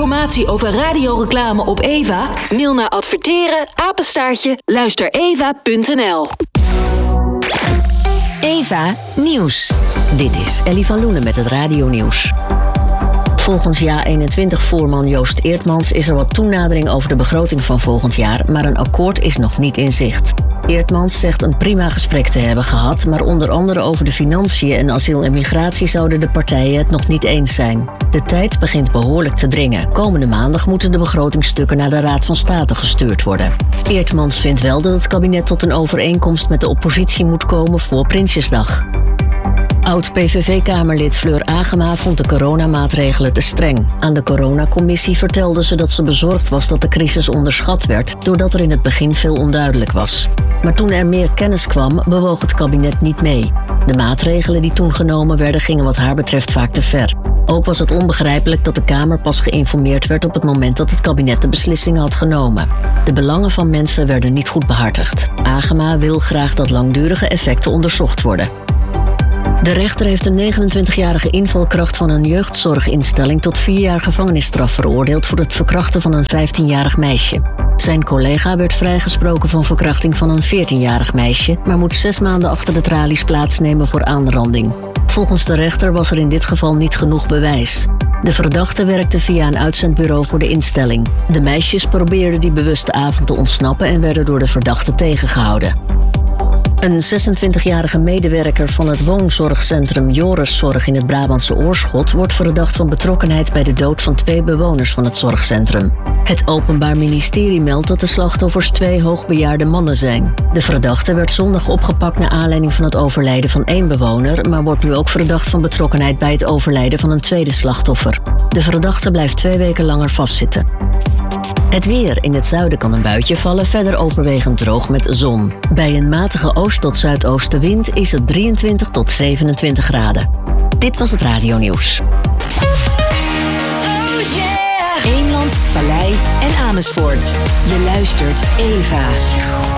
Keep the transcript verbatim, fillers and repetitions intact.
informatie over radioreclame op Eva? Mail naar adverteren, apenstaartje, luistereva punt n l. Eva Nieuws. Dit is Ellie van Loenen met het radionieuws. Volgens Ja eenentwintig-voorman Joost Eertmans is er wat toenadering over de begroting van volgend jaar, maar een akkoord is nog niet in zicht. Eertmans zegt een prima gesprek te hebben gehad, maar onder andere over de financiën en asiel en migratie zouden de partijen het nog niet eens zijn. De tijd begint behoorlijk te dringen. Komende maandag moeten de begrotingstukken naar de Raad van State gestuurd worden. Eertmans vindt wel dat het kabinet tot een overeenkomst met de oppositie moet komen voor Prinsjesdag. Oud-P V V-kamerlid Fleur Agema vond de coronamaatregelen te streng. Aan de coronacommissie vertelde ze dat ze bezorgd was dat de crisis onderschat werd, doordat er in het begin veel onduidelijk was. Maar toen er meer kennis kwam, bewoog het kabinet niet mee. De maatregelen die toen genomen werden gingen wat haar betreft vaak te ver. Ook was het onbegrijpelijk dat de Kamer pas geïnformeerd werd op het moment dat het kabinet de beslissingen had genomen. De belangen van mensen werden niet goed behartigd. Agema wil graag dat langdurige effecten onderzocht worden. De rechter heeft een negenentwintigjarige invalkracht van een jeugdzorginstelling tot vier jaar gevangenisstraf veroordeeld voor het verkrachten van een vijftienjarig meisje. Zijn collega werd vrijgesproken van verkrachting van een veertienjarig meisje, maar moet zes maanden achter de tralies plaatsnemen voor aanranding. Volgens de rechter was er in dit geval niet genoeg bewijs. De verdachte werkte via een uitzendbureau voor de instelling. De meisjes probeerden die bewuste avond te ontsnappen en werden door de verdachte tegengehouden. Een zesentwintigjarige medewerker van het woonzorgcentrum Joriszorg in het Brabantse Oorschot wordt verdacht van betrokkenheid bij de dood van twee bewoners van het zorgcentrum. Het Openbaar Ministerie meldt dat de slachtoffers twee hoogbejaarde mannen zijn. De verdachte werd zondag opgepakt naar aanleiding van het overlijden van één bewoner, maar wordt nu ook verdacht van betrokkenheid bij het overlijden van een tweede slachtoffer. De verdachte blijft twee weken langer vastzitten. Het weer. In het zuiden kan een buitje vallen, verder overwegend droog met zon. Bij een matige oost- tot zuidoostenwind is het drieëntwintig tot zevenentwintig graden. Dit was het radionieuws. Eemland, Vallei en Amersfoort. Je luistert Eva.